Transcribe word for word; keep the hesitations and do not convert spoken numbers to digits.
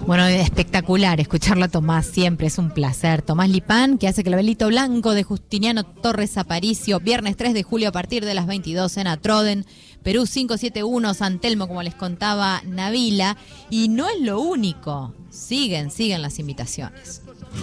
Bueno, espectacular escucharla a Tomás, siempre es un placer. Tomás Lipán, que hace Clavelito Blanco de Justiniano Torres Aparicio, viernes tres de julio a partir de las veintidós en Atroden, Perú cinco siete uno, San Telmo, como les contaba Nabila. Y no es lo único, siguen, siguen las invitaciones.